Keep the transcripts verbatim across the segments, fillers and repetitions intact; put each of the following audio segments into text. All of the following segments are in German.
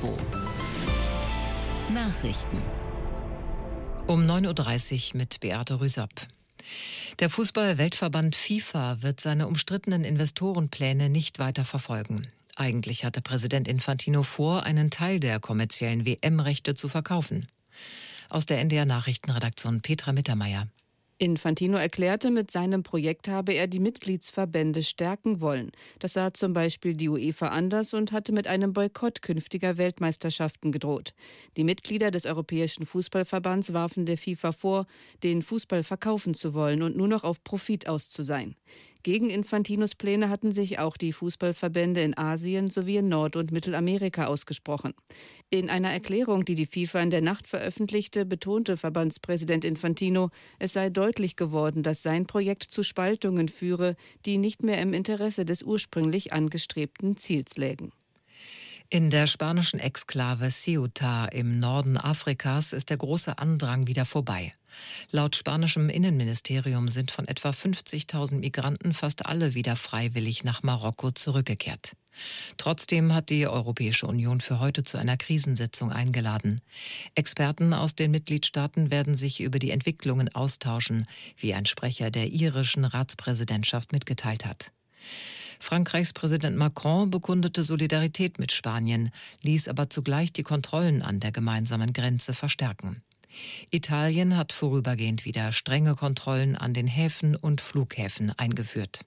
zwei. Nachrichten. Um neun Uhr dreißig mit Beate Rüsop. Der Fußball-Weltverband FIFA wird seine umstrittenen Investorenpläne nicht weiter verfolgen. Eigentlich hatte Präsident Infantino vor, einen Teil der kommerziellen W M-Rechte zu verkaufen. Aus der N D R-Nachrichtenredaktion Petra Mittermeier. Infantino erklärte, mit seinem Projekt habe er die Mitgliedsverbände stärken wollen. Das sah zum Beispiel die UEFA anders und hatte mit einem Boykott künftiger Weltmeisterschaften gedroht. Die Mitglieder des Europäischen Fußballverbands warfen der FIFA vor, den Fußball verkaufen zu wollen und nur noch auf Profit aus zu sein. Gegen Infantinos Pläne hatten sich auch die Fußballverbände in Asien sowie in Nord- und Mittelamerika ausgesprochen. In einer Erklärung, die die FIFA in der Nacht veröffentlichte, betonte Verbandspräsident Infantino, es sei deutlich geworden, dass sein Projekt zu Spaltungen führe, die nicht mehr im Interesse des ursprünglich angestrebten Ziels lägen. In der spanischen Exklave Ceuta im Norden Afrikas ist der große Andrang wieder vorbei. Laut spanischem Innenministerium sind von etwa fünfzigtausend Migranten fast alle wieder freiwillig nach Marokko zurückgekehrt. Trotzdem hat die Europäische Union für heute zu einer Krisensitzung eingeladen. Experten aus den Mitgliedstaaten werden sich über die Entwicklungen austauschen, wie ein Sprecher der irischen Ratspräsidentschaft mitgeteilt hat. Frankreichs Präsident Macron bekundete Solidarität mit Spanien, ließ aber zugleich die Kontrollen an der gemeinsamen Grenze verstärken. Italien hat vorübergehend wieder strenge Kontrollen an den Häfen und Flughäfen eingeführt.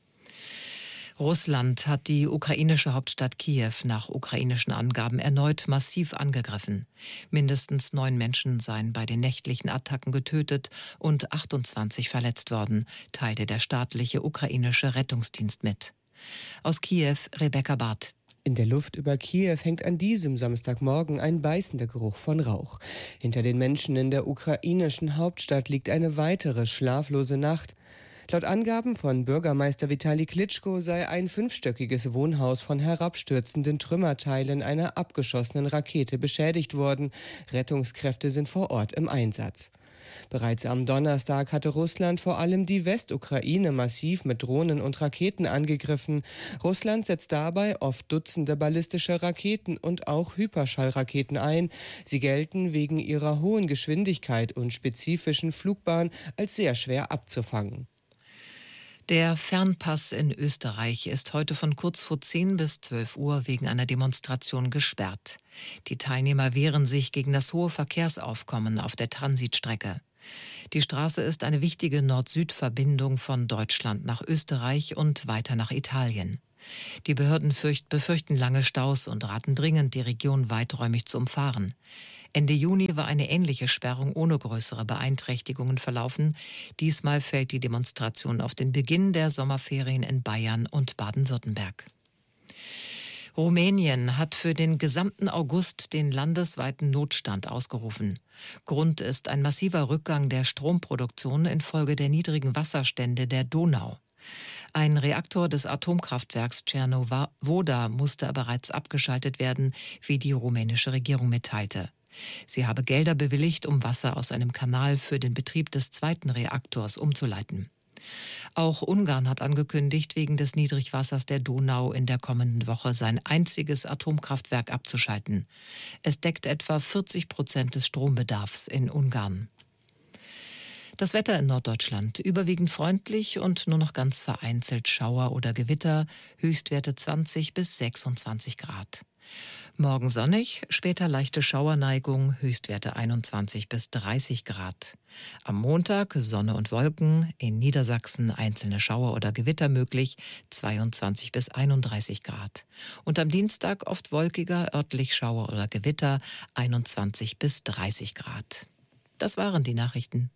Russland hat die ukrainische Hauptstadt Kiew nach ukrainischen Angaben erneut massiv angegriffen. Mindestens neun Menschen seien bei den nächtlichen Attacken getötet und achtundzwanzig verletzt worden, teilte der staatliche ukrainische Rettungsdienst mit. Aus Kiew Rebecca Barth. In der Luft über Kiew hängt an diesem Samstagmorgen ein beißender Geruch von Rauch. Hinter den Menschen in der ukrainischen Hauptstadt liegt eine weitere schlaflose Nacht. Laut Angaben von Bürgermeister Vitali Klitschko sei ein fünfstöckiges Wohnhaus von herabstürzenden Trümmerteilen einer abgeschossenen Rakete beschädigt worden. Rettungskräfte sind vor Ort im Einsatz. Bereits am Donnerstag hatte Russland vor allem die Westukraine massiv mit Drohnen und Raketen angegriffen. Russland setzt dabei oft Dutzende ballistische Raketen und auch Hyperschallraketen ein. Sie gelten wegen ihrer hohen Geschwindigkeit und spezifischen Flugbahn als sehr schwer abzufangen. Der Fernpass in Österreich ist heute von kurz vor zehn bis zwölf Uhr wegen einer Demonstration gesperrt. Die Teilnehmer wehren sich gegen das hohe Verkehrsaufkommen auf der Transitstrecke. Die Straße ist eine wichtige Nord-Süd-Verbindung von Deutschland nach Österreich und weiter nach Italien. Die Behörden fürcht, befürchten lange Staus und raten dringend, die Region weiträumig zu umfahren. Ende Juni war eine ähnliche Sperrung ohne größere Beeinträchtigungen verlaufen. Diesmal fällt die Demonstration auf den Beginn der Sommerferien in Bayern und Baden-Württemberg. Rumänien hat für den gesamten August den landesweiten Notstand ausgerufen. Grund ist ein massiver Rückgang der Stromproduktion infolge der niedrigen Wasserstände der Donau. Ein Reaktor des Atomkraftwerks Czernowóda musste bereits abgeschaltet werden, wie die rumänische Regierung mitteilte. Sie habe Gelder bewilligt, um Wasser aus einem Kanal für den Betrieb des zweiten Reaktors umzuleiten. Auch Ungarn hat angekündigt, wegen des Niedrigwassers der Donau in der kommenden Woche sein einziges Atomkraftwerk abzuschalten. Es deckt etwa vierzig Prozent des Strombedarfs in Ungarn. Das Wetter in Norddeutschland überwiegend freundlich und nur noch ganz vereinzelt Schauer oder Gewitter, Höchstwerte zwanzig bis sechsundzwanzig Grad. Morgen sonnig, später leichte Schauerneigung, Höchstwerte einundzwanzig bis dreißig Grad. Am Montag Sonne und Wolken, in Niedersachsen einzelne Schauer oder Gewitter möglich, zweiundzwanzig bis einunddreißig Grad. Und am Dienstag oft wolkiger, örtlich Schauer oder Gewitter, einundzwanzig bis dreißig Grad. Das waren die Nachrichten.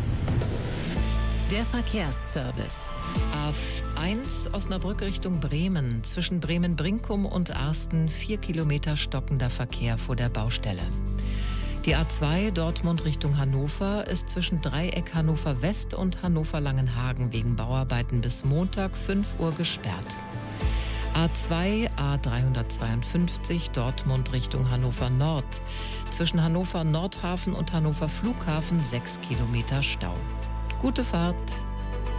Der Verkehrsservice. A eins Osnabrück Richtung Bremen. Zwischen Bremen-Brinkum und Arsten vier Kilometer stockender Verkehr vor der Baustelle. Die A zwei Dortmund Richtung Hannover ist zwischen Dreieck Hannover West und Hannover Langenhagen wegen Bauarbeiten bis Montag fünf Uhr gesperrt. A zwei A dreihundertzweiundfünfzig Dortmund Richtung Hannover Nord. Zwischen Hannover Nordhafen und Hannover Flughafen sechs Kilometer Stau. Gute Fahrt!